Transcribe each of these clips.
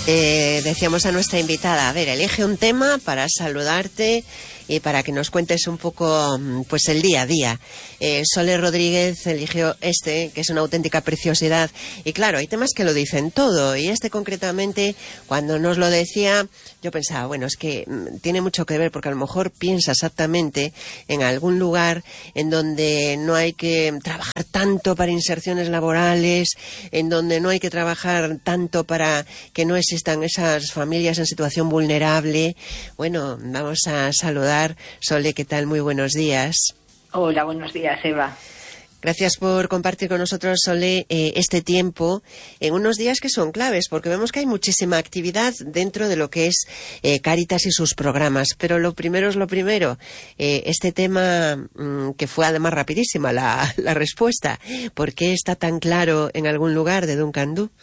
Decíamos a nuestra invitada, a ver, elige un tema para saludarte y para que nos cuentes un poco pues el día a día. Sole Rodríguez eligió este, que es una auténtica preciosidad. Y claro, hay temas que lo dicen todo. Y este concretamente, cuando nos lo decía, yo pensaba, bueno, es que tiene mucho que ver, porque a lo mejor piensa exactamente en algún lugar en donde no hay que trabajar tanto para inserciones laborales, en donde no hay que trabajar tanto para que no existan esas familias en situación vulnerable. Bueno, vamos a saludar. Sole, ¿qué tal? Muy buenos días. Hola, buenos días, Eva. Gracias por compartir con nosotros, Sole, este tiempo en unos días que son claves, porque vemos que hay muchísima actividad dentro de lo que es Cáritas y sus programas. Pero lo primero es lo primero. Este tema, que fue además rapidísima la respuesta, ¿por qué está tan claro en algún lugar de Duncan Du?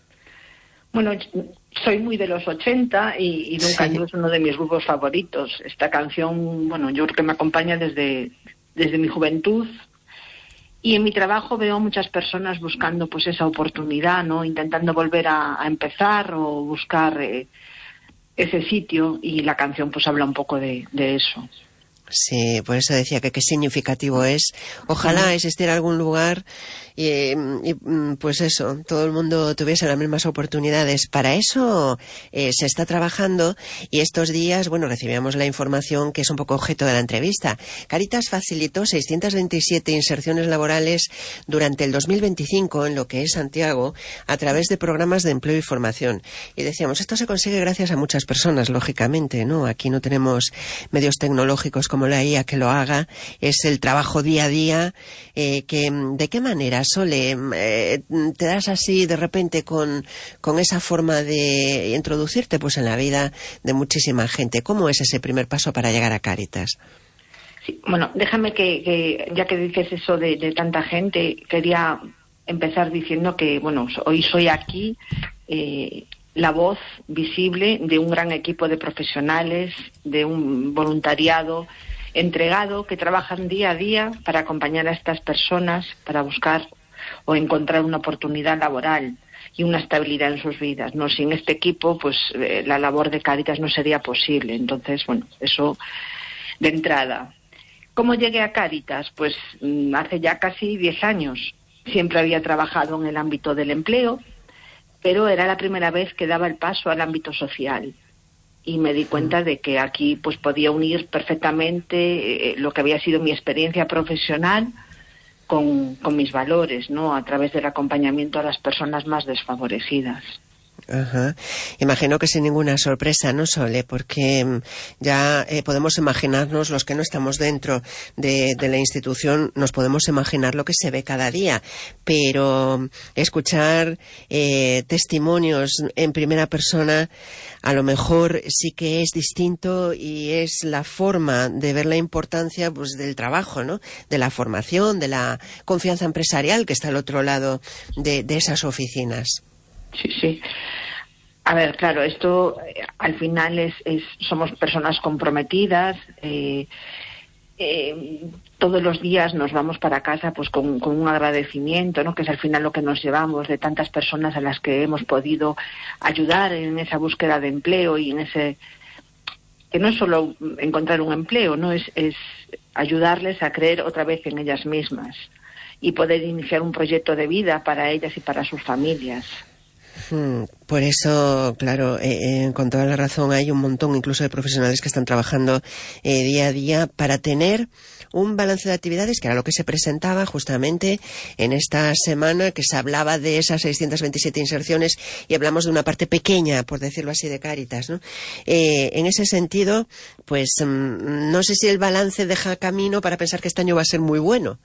Bueno, soy muy de los 80 y Duncan Du es uno de mis grupos favoritos. Esta canción, bueno, yo creo que me acompaña desde mi juventud. Y en mi trabajo veo a muchas personas buscando pues esa oportunidad, ¿no? Intentando volver a empezar o buscar ese sitio, y la canción pues habla un poco de eso. Sí, por eso decía que qué significativo es. Ojalá existiera algún lugar y pues eso, todo el mundo tuviese las mismas oportunidades. Para eso se está trabajando, y estos días, bueno, recibíamos la información que es un poco objeto de la entrevista. Cáritas facilitó 627 inserciones laborales durante el 2025 en lo que es Santiago, a través de programas de empleo y formación. Y decíamos, esto se consigue gracias a muchas personas, lógicamente, ¿no? Aquí no tenemos medios tecnológicos como la IA que lo haga, es el trabajo día a día. ¿De qué manera, Sole, te das así de repente con esa forma de introducirte pues en la vida de muchísima gente? ¿Cómo es ese primer paso para llegar a Cáritas? Sí, bueno, déjame que ya que dices eso de tanta gente, quería empezar diciendo que, bueno, hoy soy aquí la voz visible de un gran equipo de profesionales, de un voluntariado entregado, que trabajan día a día para acompañar a estas personas para buscar o encontrar una oportunidad laboral y una estabilidad en sus vidas, ¿no? Sin este equipo, pues la labor de Cáritas no sería posible. Entonces, bueno, eso de entrada. ¿Cómo llegué a Cáritas? Pues hace ya casi 10 años. Siempre había trabajado en el ámbito del empleo, pero era la primera vez que daba el paso al ámbito social. Y me di cuenta de que aquí pues podía unir perfectamente lo que había sido mi experiencia profesional con mis valores, ¿no? A través del acompañamiento a las personas más desfavorecidas. Ajá. Imagino que sin ninguna sorpresa, ¿no, Sole? Porque ya podemos imaginarnos, los que no estamos dentro de la institución, nos podemos imaginar lo que se ve cada día, pero escuchar testimonios en primera persona a lo mejor sí que es distinto, y es la forma de ver la importancia pues del trabajo, ¿no? De la formación, de la confianza empresarial que está al otro lado de esas oficinas. Sí, sí. A ver, claro, esto al final somos personas comprometidas. Todos los días nos vamos para casa pues con un agradecimiento, ¿no? Que es al final lo que nos llevamos de tantas personas a las que hemos podido ayudar en esa búsqueda de empleo, y en ese que no es solo encontrar un empleo, no es ayudarles a creer otra vez en ellas mismas y poder iniciar un proyecto de vida para ellas y para sus familias. Por eso, claro, con toda la razón, hay un montón incluso de profesionales que están trabajando día a día para tener un balance de actividades, que era lo que se presentaba justamente en esta semana, que se hablaba de esas 627 inserciones, y hablamos de una parte pequeña, por decirlo así, de Cáritas, ¿no? En ese sentido, pues no sé si el balance deja camino para pensar que este año va a ser muy bueno.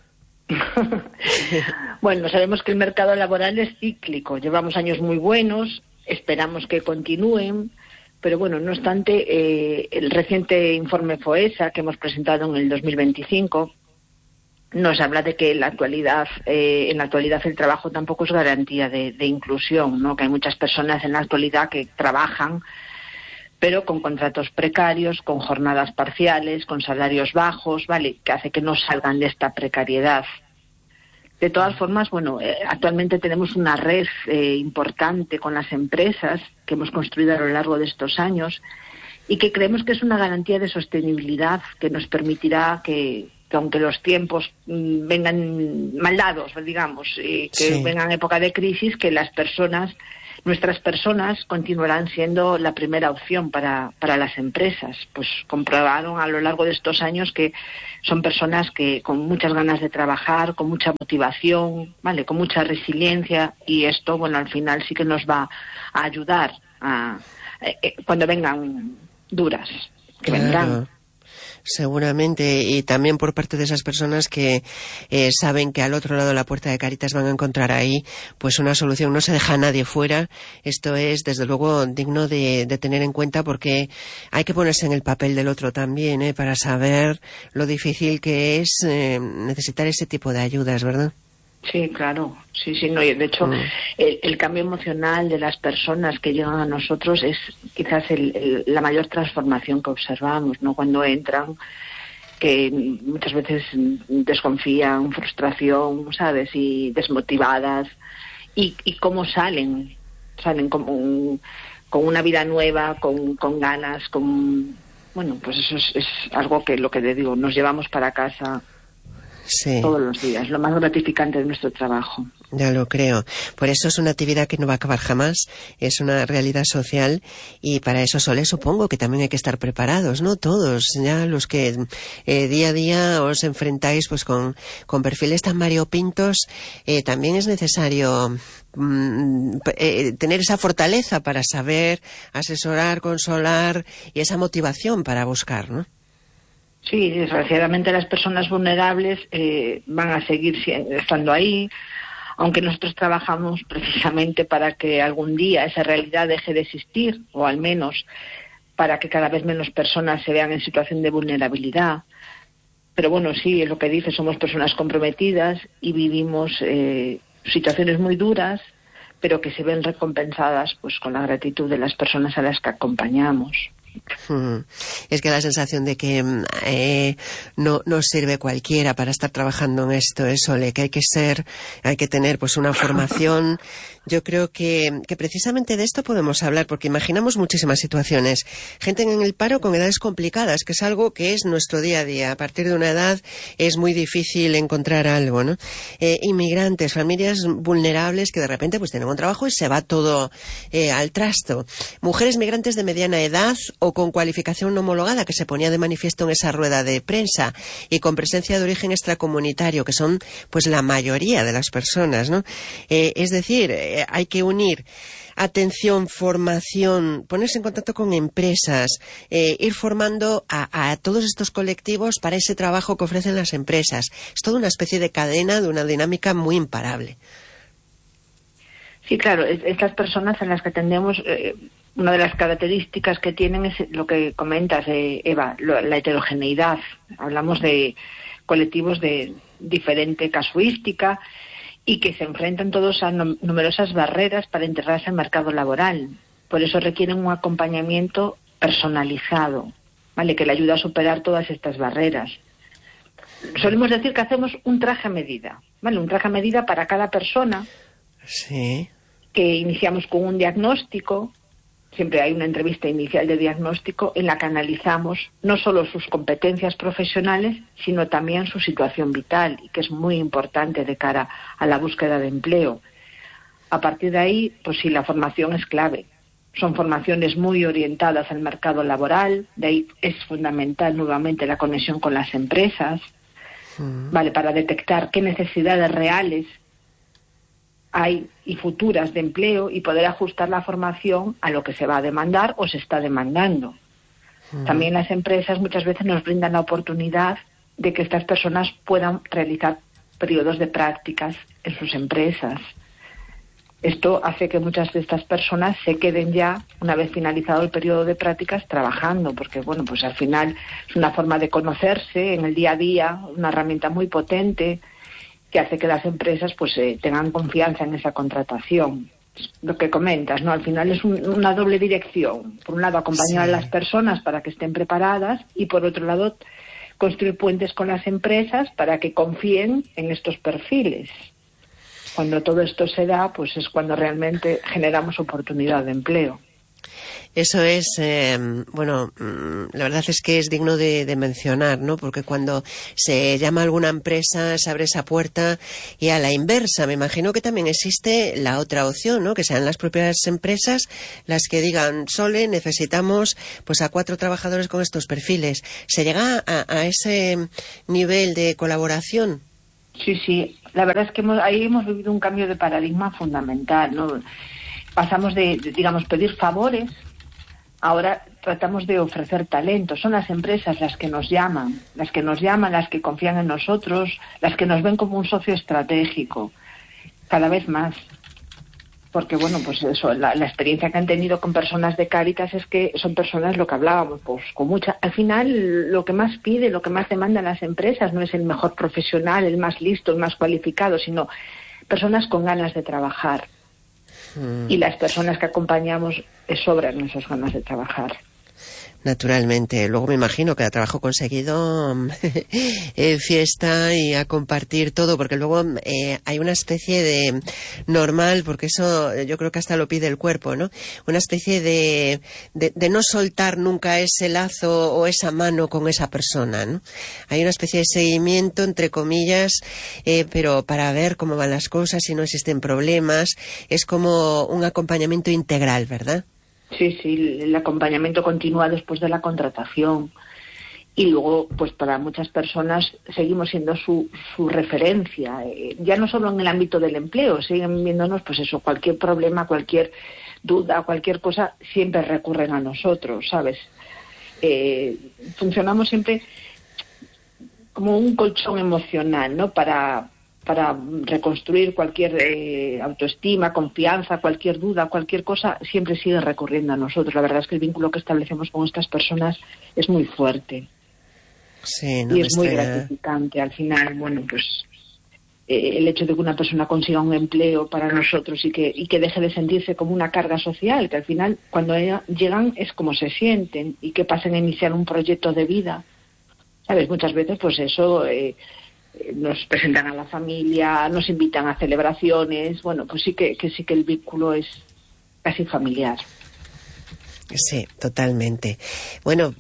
Bueno, sabemos que el mercado laboral es cíclico. Llevamos años muy buenos, esperamos que continúen, pero bueno, no obstante, el reciente informe FOESA que hemos presentado en el 2025 nos habla de que en la actualidad el trabajo tampoco es garantía de inclusión, ¿no? Que hay muchas personas en la actualidad que trabajan, pero con contratos precarios, con jornadas parciales, con salarios bajos, ¿vale? Que hace que no salgan de esta precariedad. De todas formas, bueno, actualmente tenemos una red importante con las empresas que hemos construido a lo largo de estos años y que creemos que es una garantía de sostenibilidad que nos permitirá que aunque los tiempos vengan mal dados, digamos, que vengan época de crisis, que nuestras personas continuarán siendo la primera opción para las empresas. Pues comprobaron a lo largo de estos años que son personas que con muchas ganas de trabajar, con mucha motivación, ¿vale?, con mucha resiliencia, y esto, bueno, al final sí que nos va a ayudar cuando vengan duras, que vendrán. Seguramente, y también por parte de esas personas que saben que al otro lado de la puerta de Cáritas van a encontrar ahí pues una solución. No se deja a nadie fuera. Esto es desde luego digno de tener en cuenta, porque hay que ponerse en el papel del otro también, para saber lo difícil que es necesitar ese tipo de ayudas, ¿verdad? Sí, claro, sí, no, y de hecho el cambio emocional de las personas que llegan a nosotros es quizás la mayor transformación que observamos, ¿no? Cuando entran, que muchas veces desconfían, frustración, ¿sabes?, y desmotivadas, y cómo salen como con una vida nueva, con ganas, bueno, pues eso es algo que, lo que te digo, nos llevamos para casa. Sí. Todos los días, lo más gratificante de nuestro trabajo. Ya lo creo. Por eso es una actividad que no va a acabar jamás, es una realidad social, y para eso, Sole, supongo que también hay que estar preparados, ¿no? Todos, ya los que día a día os enfrentáis pues con perfiles tan variopintos, también es necesario tener esa fortaleza para saber asesorar, consolar, y esa motivación para buscar, ¿no? Sí, desgraciadamente las personas vulnerables van a seguir estando ahí, aunque nosotros trabajamos precisamente para que algún día esa realidad deje de existir, o al menos para que cada vez menos personas se vean en situación de vulnerabilidad. Pero bueno, sí, es lo que dice, somos personas comprometidas y vivimos situaciones muy duras, pero que se ven recompensadas pues con la gratitud de las personas a las que acompañamos. Es que la sensación de que no sirve cualquiera para estar trabajando en esto, Sole, que hay que tener pues una formación. Yo creo que precisamente de esto podemos hablar, porque imaginamos muchísimas situaciones. Gente en el paro con edades complicadas, que es algo que es nuestro día a día. A partir de una edad es muy difícil encontrar algo, ¿no? Inmigrantes, familias vulnerables que de repente pues tienen un trabajo y se va todo al trasto. Mujeres migrantes de mediana edad o con cualificación no homologada, que se ponía de manifiesto en esa rueda de prensa, y con presencia de origen extracomunitario, que son pues la mayoría de las personas, ¿no? Es decir, hay que unir atención, formación, ponerse en contacto con empresas, ir formando a todos estos colectivos para ese trabajo que ofrecen las empresas. Es toda una especie de cadena, de una dinámica muy imparable. Sí, claro, estas personas a las que atendemos, una de las características que tienen es lo que comentas, Eva, la heterogeneidad. Hablamos de colectivos de diferente casuística y que se enfrentan todos a numerosas barreras para integrarse al mercado laboral. Por eso requieren un acompañamiento personalizado, ¿vale?, que le ayuda a superar todas estas barreras. Solemos decir que hacemos un traje a medida, ¿vale?, un traje a medida para cada persona. Sí. Que iniciamos con un diagnóstico. Siempre hay una entrevista inicial de diagnóstico en la que analizamos no solo sus competencias profesionales, sino también su situación vital, y que es muy importante de cara a la búsqueda de empleo. A partir de ahí, pues sí, la formación es clave. Son formaciones muy orientadas al mercado laboral, de ahí es fundamental nuevamente la conexión con las empresas, ¿vale?, para detectar qué necesidades reales hay y futuras de empleo, y poder ajustar la formación a lo que se va a demandar o se está demandando. También las empresas muchas veces nos brindan la oportunidad de que estas personas puedan realizar periodos de prácticas en sus empresas. Esto hace que muchas de estas personas se queden ya, una vez finalizado el periodo de prácticas, trabajando, porque bueno, pues al final es una forma de conocerse en el día a día, una herramienta muy potente que hace que las empresas pues tengan confianza en esa contratación. Lo que comentas, ¿no? Al final es una doble dirección. Por un lado, acompañar a las personas para que estén preparadas, y por otro lado, construir puentes con las empresas para que confíen en estos perfiles. Cuando todo esto se da, pues es cuando realmente generamos oportunidad de empleo. Eso es, bueno, la verdad es que es digno de mencionar, ¿no? Porque cuando se llama a alguna empresa, se abre esa puerta, y a la inversa, me imagino que también existe la otra opción, ¿no? Que sean las propias empresas las que digan, Sole, necesitamos pues a 4 trabajadores con estos perfiles. ¿Se llega a ese nivel de colaboración? Sí, la verdad es que ahí hemos vivido un cambio de paradigma fundamental, ¿no? Pasamos de digamos, pedir favores. Ahora tratamos de ofrecer talento. Son las empresas las que nos llaman, las que confían en nosotros, las que nos ven como un socio estratégico, cada vez más. Porque, bueno, pues eso, la experiencia que han tenido con personas de Cáritas es que son personas, lo que hablábamos, pues con mucha... Al final, lo que más pide, lo que más demandan las empresas no es el mejor profesional, el más listo, el más cualificado, sino personas con ganas de trabajar. Y las personas que acompañamos sobran esas ganas de trabajar. Naturalmente. Luego me imagino que a trabajo conseguido, fiesta y a compartir todo, porque luego hay una especie de normal, porque eso yo creo que hasta lo pide el cuerpo, ¿no? Una especie de no soltar nunca ese lazo o esa mano con esa persona, ¿no? Hay una especie de seguimiento, entre comillas, pero para ver cómo van las cosas, si no existen problemas. Es como un acompañamiento integral, ¿verdad? Sí, el acompañamiento continúa después de la contratación. Y luego, pues para muchas personas seguimos siendo su referencia. Ya no solo en el ámbito del empleo, siguen viéndonos, pues eso, cualquier problema, cualquier duda, cualquier cosa, siempre recurren a nosotros, ¿sabes? Funcionamos siempre como un colchón emocional, ¿no? Para reconstruir cualquier autoestima, confianza, cualquier duda, cualquier cosa, siempre sigue recurriendo a nosotros. La verdad es que el vínculo que establecemos con estas personas es muy fuerte. Sí, no y es muy gratificante. Al final, bueno, pues el hecho de que una persona consiga un empleo para nosotros y que deje de sentirse como una carga social, que al final cuando llegan es como se sienten, y que pasen a iniciar un proyecto de vida. ¿Sabes? Muchas veces pues eso... nos presentan a la familia, nos invitan a celebraciones, bueno, pues sí que el vínculo es casi familiar. Sí, totalmente. Bueno,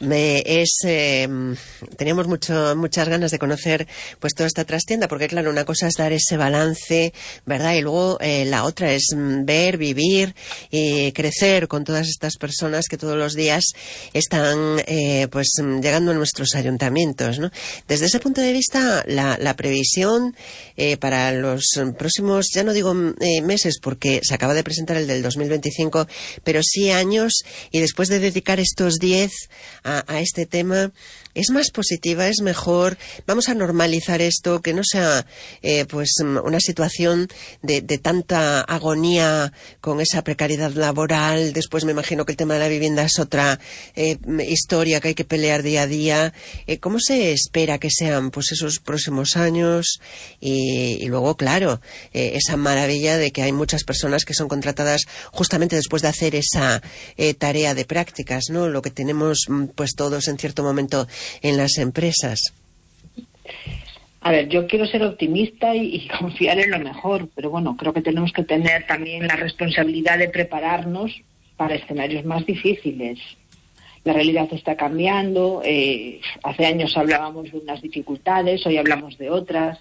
teníamos muchas ganas de conocer pues toda esta trastienda, porque claro, una cosa es dar ese balance, ¿verdad? Y luego la otra es ver, vivir y crecer con todas estas personas que todos los días están pues llegando a nuestros ayuntamientos, ¿no? Desde ese punto de vista, la previsión para los próximos, ya no digo meses, porque se acaba de presentar el del 2025, pero sí años, y después de dedicar estos 10 a este tema, ¿es más positiva, es mejor? Vamos a normalizar esto, que no sea pues una situación de tanta agonía con esa precariedad laboral. Después me imagino que el tema de la vivienda es otra historia que hay que pelear día a día. ¿Cómo se espera que sean pues esos próximos años? Y luego, claro, esa maravilla de que hay muchas personas que son contratadas justamente después de hacer esa tarea de prácticas, ¿no? Lo que tenemos pues todos en cierto momento en las empresas. A ver, yo quiero ser optimista y confiar en lo mejor, pero bueno, creo que tenemos que tener también la responsabilidad de prepararnos para escenarios más difíciles. La realidad está cambiando, hace años hablábamos de unas dificultades, hoy hablamos de otras.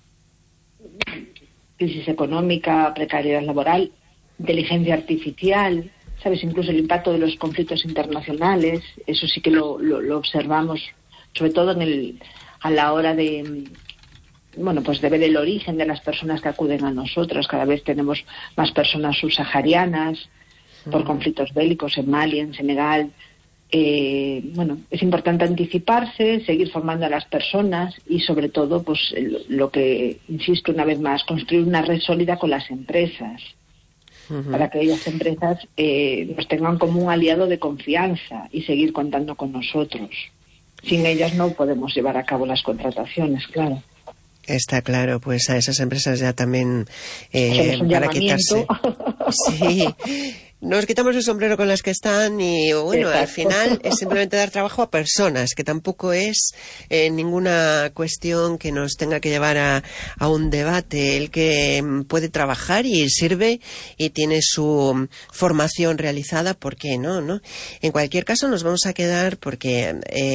Crisis económica, precariedad laboral, inteligencia artificial, ¿sabes? Incluso el impacto de los conflictos internacionales, eso sí que lo observamos, sobre todo a la hora de, bueno, pues de ver el origen de las personas que acuden a nosotros. Cada vez tenemos más personas subsaharianas por conflictos bélicos en Mali, en Senegal. Bueno, es importante anticiparse, seguir formando a las personas y sobre todo, pues lo que, insisto una vez más, construir una red sólida con las empresas, para que aquellas empresas nos tengan como un aliado de confianza y seguir contando con nosotros. Sin ellas no podemos llevar a cabo las contrataciones, claro. Está claro, pues a esas empresas ya también un para llamamiento. quitarse. Sí. Nos quitamos el sombrero con las que están y, bueno, al final es simplemente dar trabajo a personas, que tampoco es ninguna cuestión que nos tenga que llevar a un debate. El que puede trabajar y sirve y tiene su formación realizada, ¿por qué no? En cualquier caso, nos vamos a quedar porque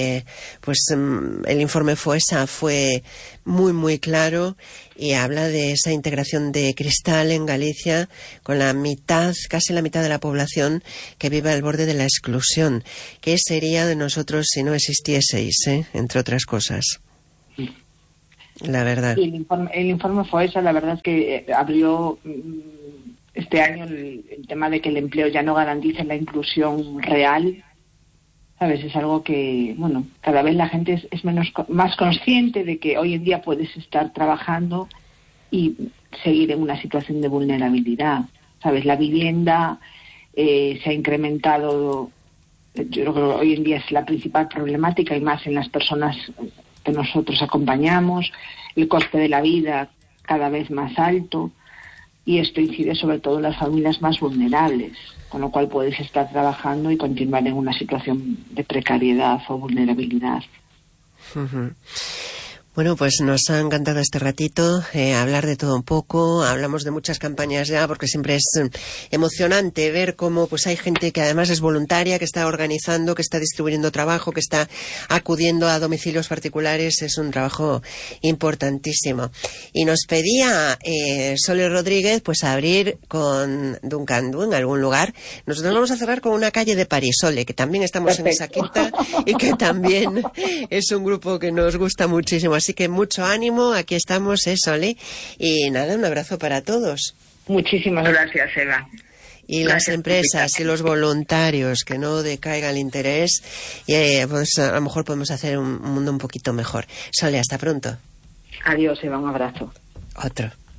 el informe FOESA fue muy, muy claro y habla de esa integración de cristal en Galicia con casi la mitad de la población que vive al borde de la exclusión. ¿Qué sería de nosotros si no existieseis, entre otras cosas? La verdad. El informe FOESA, la verdad es que abrió este año el tema de que el empleo ya no garantiza la inclusión real. ¿Sabes? Es algo que, bueno, cada vez la gente es más consciente de que hoy en día puedes estar trabajando y seguir en una situación de vulnerabilidad. ¿Sabes? La vivienda se ha incrementado. Yo creo que hoy en día es la principal problemática y más en las personas que nosotros acompañamos. El coste de la vida cada vez más alto y esto incide sobre todo en las familias más vulnerables, con lo cual puedes estar trabajando y continuar en una situación de precariedad o vulnerabilidad. Uh-huh. Bueno, pues nos ha encantado este ratito hablar de todo un poco. Hablamos de muchas campañas ya, porque siempre es emocionante ver cómo pues hay gente que además es voluntaria, que está organizando, que está distribuyendo trabajo, que está acudiendo a domicilios particulares. Es un trabajo importantísimo. Y nos pedía Sole Rodríguez pues abrir con Duncan Du en algún lugar. Nosotros vamos a cerrar con una calle de París, Sole, que también estamos en esa quinta y que también es un grupo que nos gusta muchísimo. Así que mucho ánimo, aquí estamos, Sole. Y nada, un abrazo para todos. Muchísimas gracias, Eva. Y gracias, las empresas y los voluntarios, que no decaiga el interés. Y pues a lo mejor podemos hacer un mundo un poquito mejor. Sole, hasta pronto. Adiós, Eva, un abrazo. Otro.